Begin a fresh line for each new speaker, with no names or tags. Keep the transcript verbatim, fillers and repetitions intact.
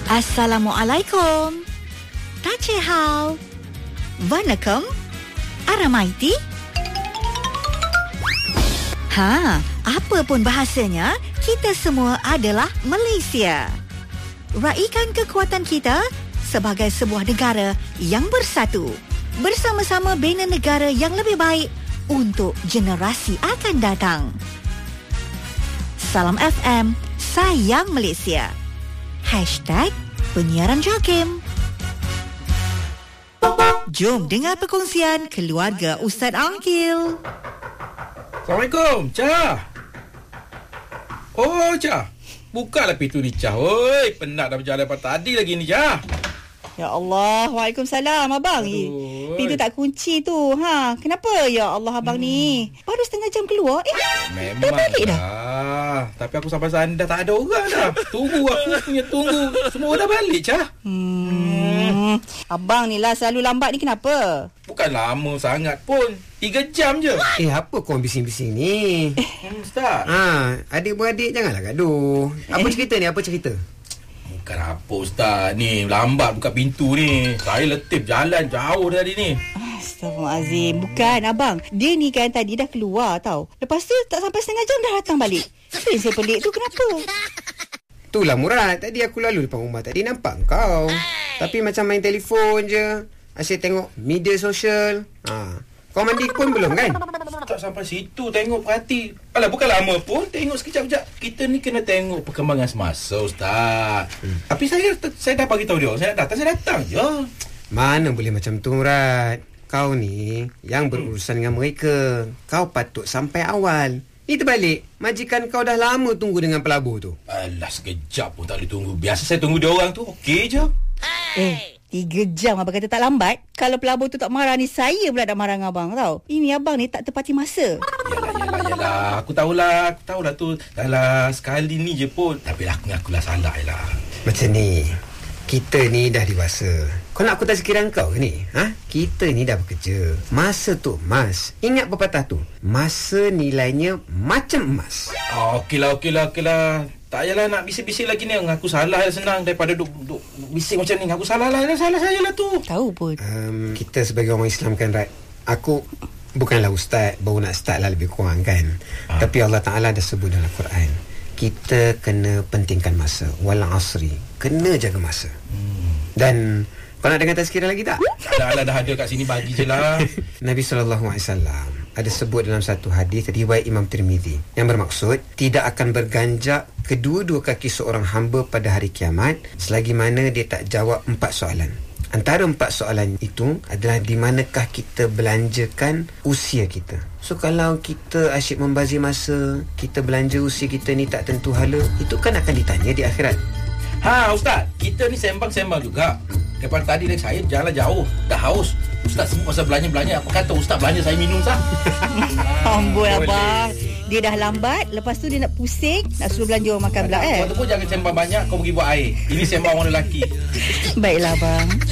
Assalamualaikum. Tachehao. Vanakkam. Aramaiti. Ha, apa pun bahasanya, kita semua adalah Malaysia. Raikan kekuatan kita sebagai sebuah negara yang bersatu. Bersama-sama bina negara yang lebih baik untuk generasi akan datang. Salam F M, sayang Malaysia. Hashtag penyiaran JAKIM. Jom dengar perkongsian keluarga Ustaz Angkil.
Assalamualaikum, Cah. Oh, Cah. Bukalah pintu ni, Cah. Oi, penat dah berjalan daripada tadi lagi ni, Cah.
Ya Allah, waalaikumsalam abang.
Aduh.
Pintu tak kunci tu. Ha, kenapa ya Allah abang hmm. ni? Baru setengah jam keluar. Eh,
memang
dah balik dah.
dah. Tapi aku sampai sana dah tak ada orang dah. Tunggu aku punya tunggu. Semua dah balik, Cah.
Hmm. Abang ni lah selalu lambat ni kenapa?
Bukan lama sangat pun. Tiga jam je.
Eh, apa korang bising-bising ni?
Hmm, Ustaz.
Ha, adik-beradik janganlah gaduh. Apa
Eh.
cerita ni? Apa cerita?
Bukan apa, Ustaz. Ni lambat buka pintu ni. Saya letip jalan jauh tadi ni.
Astaghfirullahalazim. Bukan abang. Dia ni kan tadi dah keluar tau. Lepas tu tak sampai setengah jam dah datang balik. Itu yang saya pelik tu, kenapa?
Itulah Murad. Tadi aku lalu depan rumah tadi nampak kau. Tapi macam main telefon je. Asyik tengok media sosial. Ha. Kau mandi pun belum kan?
Tak sampai situ tengok perhati. Alah, bukan lama pun. Tengok sekejap-sekejap. Kita ni kena tengok perkembangan semasa, Ustaz. Hmm. Tapi saya saya dah bagi tahu dia. Saya datang, saya datang je.
Mana boleh macam tu, Murad. Kau ni yang berurusan dengan mereka. Kau patut sampai awal. Ni terbalik. Majikan kau dah lama tunggu dengan pelabur tu.
Alah, sekejap pun tak boleh tunggu. Biasa saya tunggu dia orang tu. Okey je.
Eh, tiga jam abang kata tak lambat. Kalau pelabur tu tak marah ni, saya pula dah marah dengan abang tau. Ini abang ni tak tepati masa.
Yalah, yalah, yalah. Aku tahulah. Aku tahulah tu. Dahlah sekali ni je pun. Tapi lah aku ngakulah salah lah.
Macam ni. Kita ni dah dewasa. Kau nak aku tak sekiraan kau ke ni? Ha? Kita ni dah bekerja. Masa tu emas. Ingat pepatah tu? Masa nilainya macam emas.
Oh, okeylah, okeylah, okeylah. Tak payahlah nak bisik-bisik lagi ni. Ngaku salah je senang daripada duk, duk bisik macam ni. Ngaku salah lah. Salah saya lah tu.
Tahu pun.
Um, kita sebagai orang Islam kan, Rat. Aku bukanlah ustaz. Baru nak start lah lebih kurang kan. Ha. Tapi Allah Ta'ala dah sebut dalam Quran. Kita kena pentingkan masa. Wal asri. Kena jaga masa. Hmm. Dan kau nak dengar tazkirah lagi tak?
Dah, dah, dah ada kat sini, bagi je lah.
Nabi sallallahu alaihi wasallam ada sebut dalam satu hadis riwayat Imam Tirmizi yang bermaksud tidak akan berganjak kedua-dua kaki seorang hamba pada hari kiamat selagi mana dia tak jawab empat soalan. Antara empat soalan itu adalah di manakah kita belanjakan usia kita. So kalau kita asyik membazir masa, kita belanja usia kita ni tak tentu hala, itu kan akan ditanya di akhirat.
Ha, Ustaz, kita ni sembang-sembang juga. Daripada tadi dah saya jalan jauh. Dah haus. Ustaz sebut pasal belanja-belanja. Apa kata Ustaz belanja saya minum sah?
Amboi abang. Dia dah lambat. Lepas tu dia nak pusing. Nak suruh belanja orang makan pula eh.
Kau tu pun jangan sembang banyak. Kau pergi buat air. Ini sembang orang lelaki.
Baiklah abang.